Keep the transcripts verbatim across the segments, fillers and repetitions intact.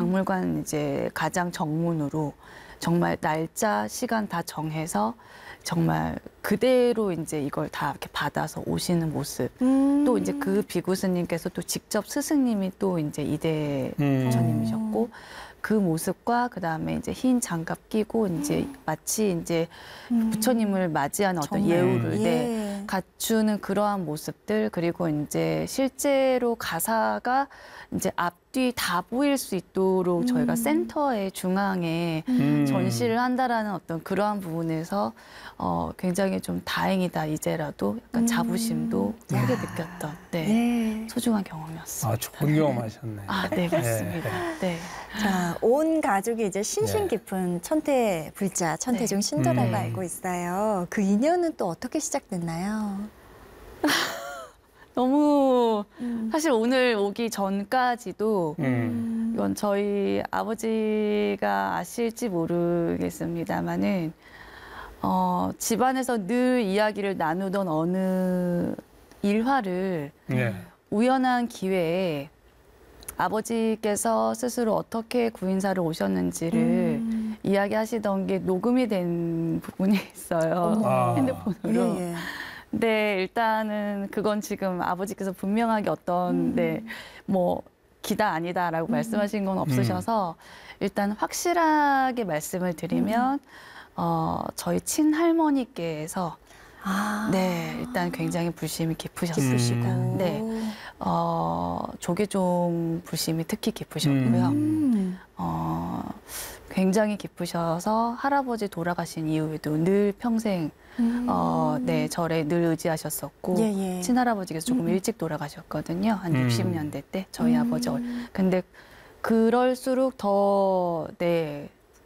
박물관 이제 가장 정문으로 정말 날짜, 시간 다 정해서 정말 그대로 이제 이걸 다 이렇게 받아서 오시는 모습. 음. 또 이제 그 비구스님께서 또 직접 스승님이 또 이제 이대 음. 부처님이셨고 그 모습과 그 다음에 이제 흰 장갑 끼고 이제 마치 이제 음. 부처님을 맞이하는 어떤 정말. 예우를 예. 네, 갖추는 그러한 모습들 그리고 이제 실제로 가사가 이제 앞뒤 다 보일 수 있도록 음. 저희가 센터의 중앙에 음. 전시를 한다라는 어떤 그러한 부분에서 어, 굉장히 좀 다행이다 이제라도 약간 음. 자부심도 크게 야. 느꼈던 네, 네. 소중한 경험이었어요. 아, 좋은 경험하셨네. 아, 네, 맞습니다. 네. 자, 온 가족이 이제 신신 네. 깊은 천태 불자, 천태중 신도라고 음. 알고 있어요. 그 인연은 또 어떻게 시작됐나요? 너무 음. 사실 오늘 오기 전까지도 음. 이건 저희 아버지가 아실지 모르겠습니다만은 어, 집안에서 늘 이야기를 나누던 어느 일화를 네. 우연한 기회에 아버지께서 스스로 어떻게 구인사를 오셨는지를 음. 이야기하시던 게 녹음이 된 부분이 있어요. 어머. 아. 핸드폰으로. 예, 예. 네, 일단은 그건 지금 아버지께서 분명하게 어떤 음. 네, 뭐 기다 아니다라고 음. 말씀하신 건 없으셔서 일단 확실하게 말씀을 드리면 음. 어, 저희 친할머니께서 아. 네, 일단 굉장히 불심이 깊으셨으시고 음. 네. 어, 조계종 불심이 특히 깊으셨고요. 음. 어, 굉장히 깊으셔서 할아버지 돌아가신 이후에도 늘 평생 음. 어, 네, 저를 늘 의지하셨었고 예, 예. 친할아버지께서 조금 음. 일찍 돌아가셨거든요. 한 음. 육십 년대 때 저희 음. 아버지. 얼- 근데 그럴수록 더 네,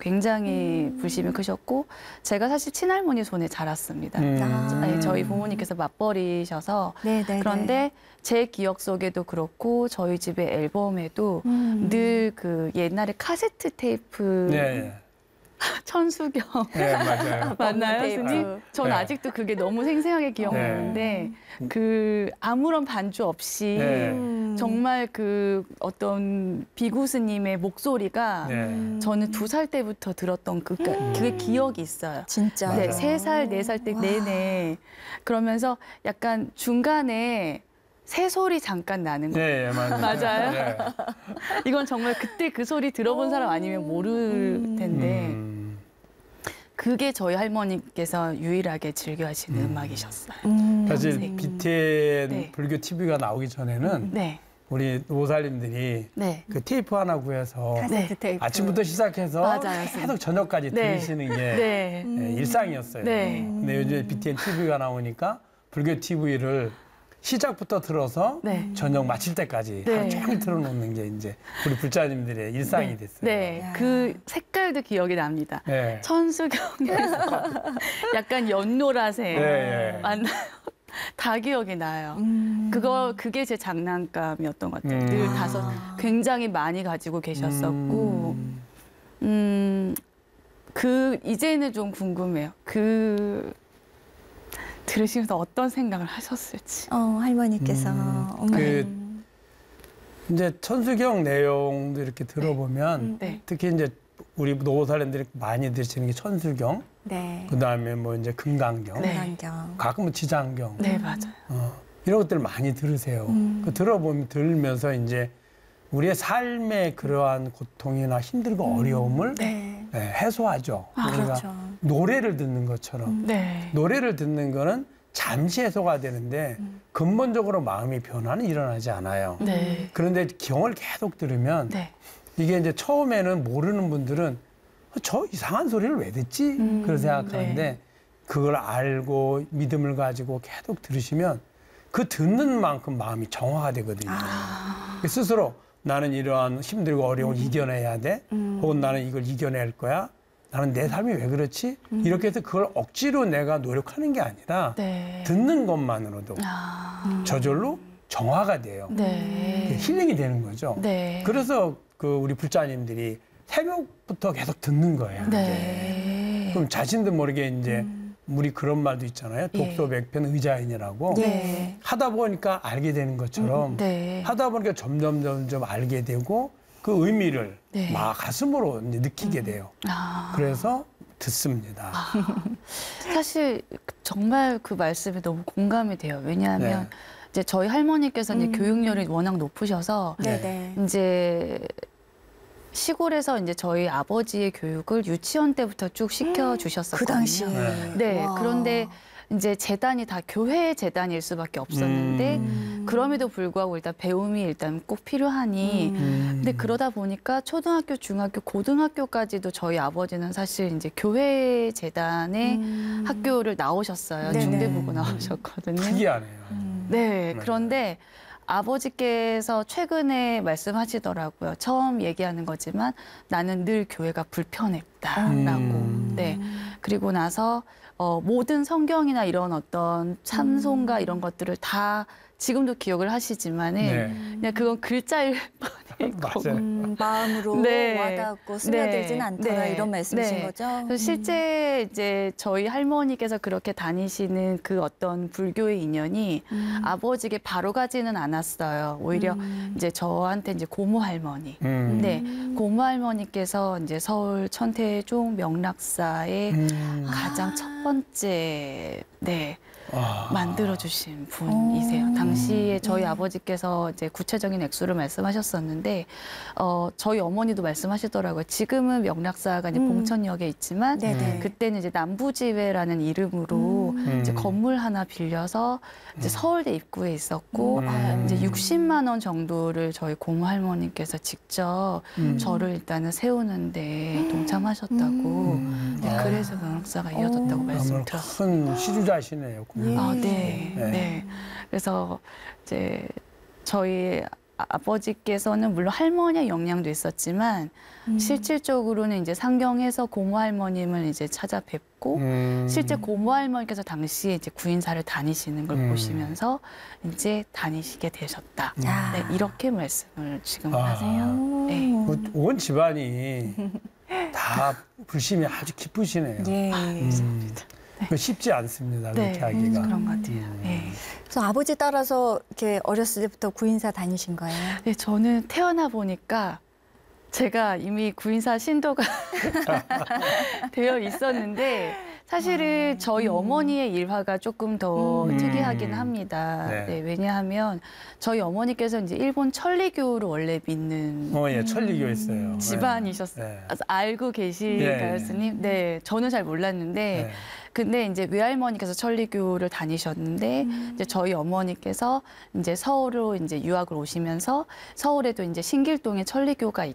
굉장히 음. 불심이 크셨고 제가 사실 친할머니 손에 자랐습니다. 음. 아. 아니, 저희 부모님께서 맞벌이셔서 네, 네, 그런데 제 기억 속에도 그렇고 저희 집의 앨범에도 음. 늘 그 옛날에 카세트 테이프 네. 천수경 네, 맞아요. 맞나요, 테이프. 스님? 전 네. 아직도 그게 너무 생생하게 기억나는데 그 아무런 반주 없이 네. 음. 정말 그 어떤 비구스님의 목소리가 네. 저는 두 살 때부터 들었던 그 그게 기억이 있어요. 진짜. 맞아요. 네, 세 살, 네 살 때 와. 내내 그러면서 약간 중간에 새소리 잠깐 나는 거. 네, 맞아요. 맞아요? 네. 이건 정말 그때 그 소리 들어본 사람 아니면 모를 텐데 음. 그게 저희 할머니께서 유일하게 즐겨 하시는 음. 음악이셨어요. 음. 사실 평생. 비티엔 네. 불교 티비가 나오기 전에는 네, 우리 노사님들이 네. 그 테이프 하나 구해서 카세트 네. 테이프. 아침부터 시작해서 맞아요. 계속 저녁까지 네. 들으시는 게 네. 음. 예, 일상이었어요. 네. 근데 요즘 비티엔 티비가 나오니까 불교 티비를 시작부터 들어서 네. 저녁 마칠 때까지 네. 하루 종일 틀어놓는 게 이제 우리 불자님들의 일상이 네. 됐어요. 네, 야. 그 색깔도 기억이 납니다. 네. 천수경에서 약간 연노라색 네, 네. 맞나요? 다 기억이 나요. 음. 그거 그게 제 장난감이었던 것 같아요. 음. 늘 아. 다섯 굉장히 많이 가지고 계셨었고, 음. 음, 그 이제는 좀 궁금해요. 그 들으시면서 어떤 생각을 하셨을지. 어, 할머니께서. 음. 어머. 그 이제 천수경 내용도 이렇게 들어보면 음. 네, 특히 이제 우리 노사람들이 많이 들으시는 게 천수경, 네. 그 다음에 뭐 이제 금강경, 네. 금강경. 가끔은 지장경, 네 맞아요. 어, 이런 것들 많이 들으세요. 음. 그 들어보면 들으면서 이제 우리의 삶의 그러한 고통이나 힘들고 어려움을 네. 네, 해소하죠. 아, 우리가 그렇죠. 노래를 듣는 것처럼 네, 노래를 듣는 거는 잠시 해소가 되는데 음. 근본적으로 마음의 변화는 일어나지 않아요. 네, 그런데 경을 계속 들으면 네, 이게 이제 처음에는 모르는 분들은 어, 저 이상한 소리를 왜 듣지? 음, 그런 생각하는데 네. 그걸 알고 믿음을 가지고 계속 들으시면 그 듣는 만큼 마음이 정화가 되거든요. 아. 스스로 나는 이러한 힘들고 어려움을 이겨내야 돼. 음. 혹은 나는 이걸 이겨낼 거야. 나는 내 삶이 왜 그렇지? 음. 이렇게 해서 그걸 억지로 내가 노력하는 게 아니라 네. 듣는 것만으로도 아, 저절로 정화가 돼요. 네, 힐링이 되는 거죠. 네, 그래서 그 우리 불자님들이 새벽부터 계속 듣는 거예요. 이게. 네, 그럼 자신도 모르게 이제 음. 우리 그런 말도 있잖아요. 예. 독소백편 의자인이라고. 네. 하다 보니까 알게 되는 것처럼 네, 하다 보니까 점점 점점 알게 되고 그 의미를 네. 막 가슴으로 이제 느끼게 돼요. 아. 그래서 듣습니다. 사실 정말 그 말씀에 너무 공감이 돼요. 왜냐하면 네. 이제 저희 할머니께서 이제 음. 교육열이 워낙 높으셔서 네. 네네. 이제 시골에서 이제 저희 아버지의 교육을 유치원 때부터 쭉 시켜 주셨었거든요. 그 당시에. 네. 네. 와. 그런데 이제 재단이 다 교회 재단일 수밖에 없었는데 음. 그럼에도 불구하고 일단 배움이 일단 꼭 필요하니 음. 근데 그러다 보니까 초등학교, 중학교, 고등학교까지도 저희 아버지는 사실 이제 교회 재단의 음. 학교를 나오셨어요. 네네. 중대부고 나오셨거든요. 특이하네요. 음. 네, 네. 그런데 아버지께서 최근에 말씀하시더라고요. 처음 얘기하는 거지만 나는 늘 교회가 불편했다라고. 음. 네. 그리고 나서 어, 모든 성경이나 이런 어떤 찬송가 이런 것들을 다 지금도 기억을 하시지만은 네. 그냥 그건 글자일 뿐일 거고. 맞아요. 음, 마음으로 네. 와닿고 스며들진 네. 않더라 네. 이런 말씀이신 네. 거죠? 그래서 실제 이제 저희 할머니께서 그렇게 다니시는 그 어떤 불교의 인연이 음. 아버지에게 바로 가지는 않았어요. 오히려 음. 이제 저한테 이제 고모 할머니. 음. 네, 고모 할머니께서 이제 서울 천태종 명락사의 음. 가장 첫 번째 네 아. 만들어 주신 분이세요. 오. 당시에 저희 네. 아버지께서 이제 구체적인 액수를 말씀하셨었는데 어 저희 어머니도 말씀하시더라고요. 지금은 명락사가 이제 음. 봉천역에 있지만 네네. 그때는 이제 남부지회라는 이름으로 음. 이제 건물 하나 빌려서 이제 서울대 입구에 있었고 음. 이제 육십만 원 정도를 저희 고모 할머니께서 직접 음. 저를 일단은 세우는데 동참하셨다고. 음. 네, 아. 그래서 명락사가 이어졌다고 오. 말씀 정말 들었어요. 큰 시주자시네요. 예. 아, 네, 네. 네. 그래서 이제 저희 아- 아버지께서는 물론 할머니의 영향도 있었지만 음. 실질적으로는 이제 상경해서 고모 할머님을 이제 찾아뵙고 음. 실제 고모 할머니께서 당시에 이제 구인사를 다니시는 걸 음. 보시면서 이제 다니시게 되셨다. 야. 네, 이렇게 말씀을 지금 아. 하세요. 네. 그온 집안이 다 불심이 아주 기쁘시네요. 예. 음. 그 쉽지 않습니다. 네, 그렇게 하기가. 그런 것 같아요. 음. 네. 그래서 아버지 따라서 이렇게 어렸을 때부터 구인사 다니신 거예요? 네, 저는 태어나 보니까 제가 이미 구인사 신도가 되어 있었는데 사실은 저희 어머니의 일화가 조금 더 음. 특이하긴 합니다. 네. 네, 왜냐하면 저희 어머니께서 이제 일본 천리교를 원래 믿는 어, 예, 천리교 있어요. 집안이셨어요. 네. 아, 알고 계실까요, 네. 스님? 네, 저는 잘 몰랐는데 네. 근데 이제 외할머니께서 천리교를 다니셨는데 이제 저희 어머니께서 이제 서울로 이제 유학을 오시면서 서울에도 이제 신길동에 천리교가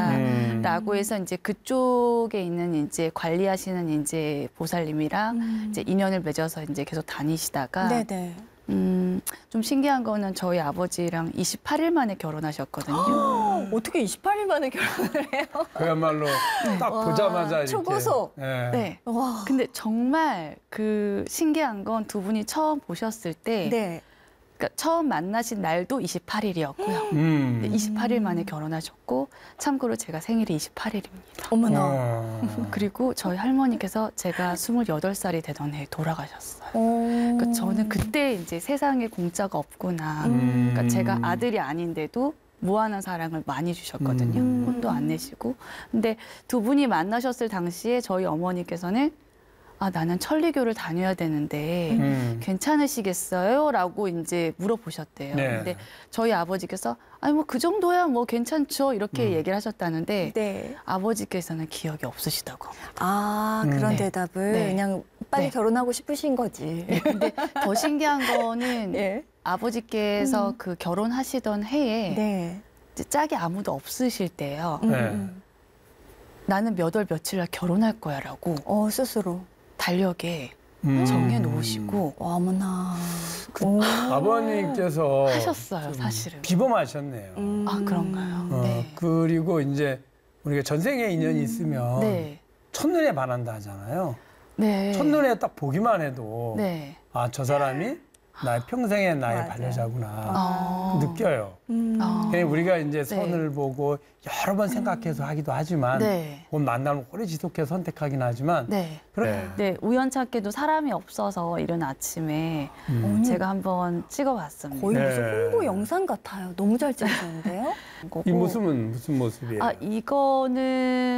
있다라고 음. 해서 이제 그쪽에 있는 이제 관리하시는 이제 보살님이랑 음. 이제 인연을 맺어서 이제 계속 다니시다가 네네. 음, 좀 신기한 거는 저희 아버지랑 이십팔 일 만에 결혼하셨거든요. 어떻게 이십팔 일 만에 결혼을 해요? 그야말로 딱 와, 보자마자 이렇게. 초고속. 예. 네. 와. 근데 정말 그 신기한 건 두 분이 처음 보셨을 때 네. 그러니까 처음 만나신 날도 이십팔 일이었고요. 음. 이십팔 일 만에 결혼하셨고 참고로 제가 생일이 이십팔 일입니다. 어머나. 어. 그리고 저희 할머니께서 제가 스물여덟 살이 되던 해에 돌아가셨어요. 오. 그러니까 저는 그때 이제 세상에 공짜가 없구나. 음. 그러니까 제가 아들이 아닌데도 무한한 사랑을 많이 주셨거든요. 음. 혼도 안 내시고. 근데 두 분이 만나셨을 당시에 저희 어머니께서는 아, 나는 천리교를 다녀야 되는데 음. 괜찮으시겠어요? 라고 이제 물어보셨대요. 네. 근데 저희 아버지께서 아니 뭐 그 정도야 뭐 괜찮죠. 이렇게 음. 얘기를 하셨다는데 네. 아버지께서는 기억이 없으시다고 합니다. 아, 음. 그런 네. 대답을 네. 그냥 빨리 네. 결혼하고 싶으신 거지. 근데 더 신기한 거는 예. 아버지께서 음. 그 결혼하시던 해에 네. 이제 짝이 아무도 없으실 때예요. 음, 네. 음. 나는 몇 월 며칠 날 결혼할 거야라고 어, 스스로. 달력에 음. 정해 놓으시고 어머나. 그 오. 아버님께서 하셨어요, 좀 사실은. 비범하셨네요. 음. 아, 그런가요? 어, 네. 그리고 이제 우리가 전생에 인연이 있으면 네. 첫눈에 반한다 하잖아요. 네. 첫눈에 딱 보기만 해도 네. 아, 저 사람이 나의 평생의 나의 맞아요. 반려자구나 아. 느껴요. 음. 아. 그냥 우리가 이제 선을 보고 여러 번 생각해서 하기도 하지만 네. 곧 만남을 오래 지속해서 선택하긴 하지만 네. 그래. 네, 우연찮게도 사람이 없어서 이른 아침에 음. 제가 한번 찍어봤습니다. 거의 무슨 네. 홍보 영상 같아요. 너무 잘 찍으셨는데요? 이 모습은 무슨 모습이에요? 아, 이거는